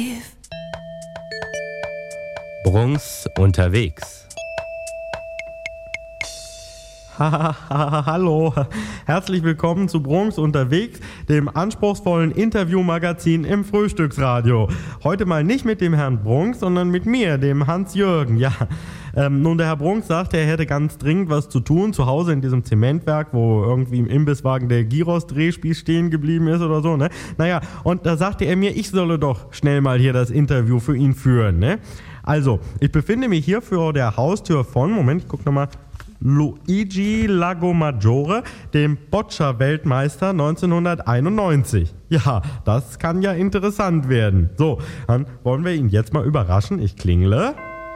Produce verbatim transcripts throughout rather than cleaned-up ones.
Brunks unterwegs. Hallo, herzlich willkommen zu Brunks unterwegs, dem anspruchsvollen Interviewmagazin im Frühstücksradio. Heute mal nicht mit dem Herrn Brunks, sondern mit mir, dem Hans-Jürgen. Ja, ähm, nun der Herr Brunks sagte, er hätte ganz dringend was zu tun, zu Hause in diesem Zementwerk, wo irgendwie im Imbisswagen der Gyros-Drehspieß stehen geblieben ist oder so, ne? Naja, und da sagte er mir, ich solle doch schnell mal hier das Interview für ihn führen, ne? Also, ich befinde mich hier vor der Haustür von, Moment, ich guck nochmal, Luigi Lagomaggiore, dem Boccia-Weltmeister neunzehnhunderteinundneunzig. Ja, das kann ja interessant werden. So, dann wollen wir ihn jetzt mal überraschen. Ich klingle.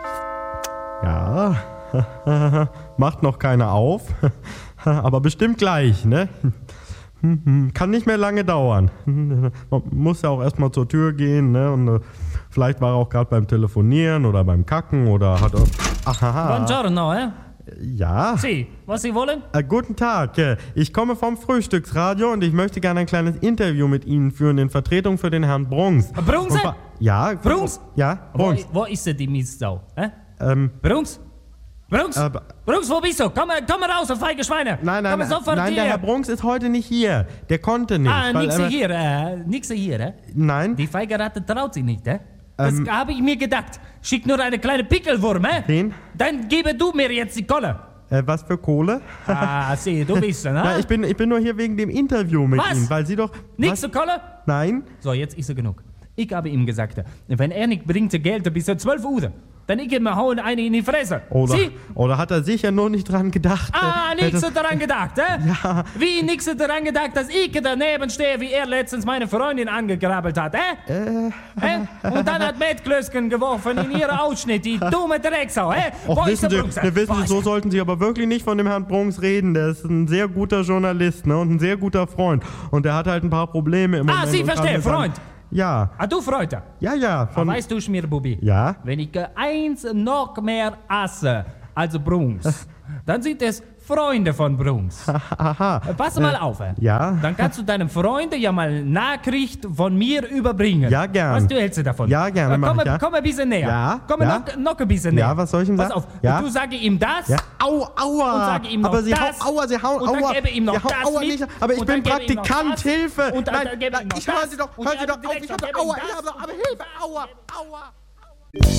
Ja, macht noch keiner auf, aber bestimmt gleich, ne? Kann nicht mehr lange dauern. Man muss ja auch erstmal zur Tür gehen, ne? Und äh, vielleicht war er auch gerade beim Telefonieren oder beim Kacken oder hat auch... Aha. Buongiorno, eh? Ja. Sie, was Sie wollen? Äh, guten Tag. Äh, Ich komme vom Frühstücksradio und ich möchte gerne ein kleines Interview mit Ihnen führen in Vertretung für den Herrn Brunks. Brunks? Und wa- Ja. Brunks? Ja, Brunks. Wo, wo ist denn die Mistsau? Eh? Ähm, Brunks? Brunks? Äh, Brunks, wo bist du? Komm, komm raus, du feige Schweine! nein, nein, komm nein, sofort nein, der hier. Herr Brunks ist heute nicht hier. Der konnte nicht. Ah, weil, nix äh, hier, äh, nix hier, eh? Nein. Die feige Ratte traut sich nicht, eh? Das Ähm. habe ich mir gedacht. Schick nur eine kleine Pickelwurm, eh? Wen? Dann gebe du mir jetzt die Kolle. Äh, was für Kohle? Ah, sieh, du bist, ne? Ja, ich bin, ich bin nur hier wegen dem Interview mit Was? Ihnen, weil Sie doch... Nix Was? zu Kolle? Nein? So, jetzt ist er genug. Ich habe ihm gesagt, wenn er nicht bringt Geld bis zwölf Uhr, dann ich mir hauen eine in die Fresse. Oder, Sie? oder hat er sicher nur nicht dran gedacht? Ah, äh, nichts das- daran gedacht, eh? Ja. Wie nichts daran gedacht, dass ich daneben stehe, wie er letztens meine Freundin angegrabbelt hat, eh? Äh, eh? Und dann hat Mettklößchen geworfen in ihre Ausschnitt, die dumme Drecksau, eh? Wo Och, ist wissen der Sie, Brunks? ne, wissen Wo Sie, ist so er? sollten Sie aber wirklich nicht von dem Herrn Brunks reden. Der ist ein sehr guter Journalist, ne, und ein sehr guter Freund. Und der hat halt ein paar Probleme im Ah, Moment. Sie und kann verstehen, mir sagen- Freund. Ja, Ah, du Freude. ja, ja. Ah, Von, weißt du, Schmierbubi? Ja? Wenn ich äh, eins noch mehr hasse als Brunks, dann sind es Freunde von Brunks. aha. Äh, Pass mal auf, eh? ja? Dann kannst du deinem Freunde ja mal Nachricht von mir überbringen. Ja, gern. Was du hältst du davon? Ja, gerne, Äh, mach komm, ich, ja. komm ein bisschen näher. Ja, Komm ja. Noch, noch ein bisschen näher. Ja, was soll ich ihm Pass sagen? auf, Ja. du sage ihm das. Ja. Au, aua! Und sage ihm noch aber Sie das. hauen, aua, Sie hauen, Und dann aua! gebe ihm noch Sie hauen, das aua mit. nicht, aber ich Und bin dann gebe ihm noch Praktikant, das. Hilfe! Und dann- nein, dann gebe nein, ihm noch ich hören das. Sie doch, Und hören Sie dann doch auf, direkt ich noch habe, gebe ihm aua, das. ich habe, aber Hilfe, aua, aua!